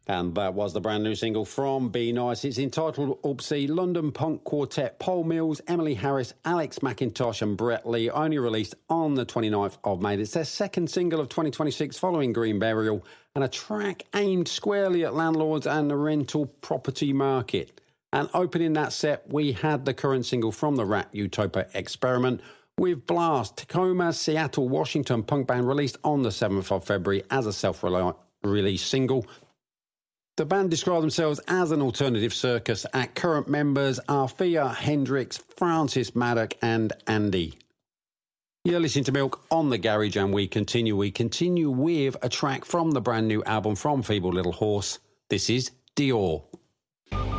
And that was the brand new single from Be Nice. It's entitled Oopsie. London punk quartet Paul Mills, Emily Harris, Alex McIntosh and Brett Lee, only released on the 29th of May. It's their second single of 2026 following Green Burial, and a track aimed squarely at landlords and the rental property market. And opening that set, we had the current single from the Rat Utopia Experiment with Blast, Tacoma, Seattle, Washington punk band, released on the 7th of February as a self-release single. The band describe themselves as an alternative circus act. Current members are Thea Hendricks, Francis Maddock and Andy. You're listening to Milk on the Garage, and we continue with a track from the brand new album from Feeble Little Horse. This is Dior.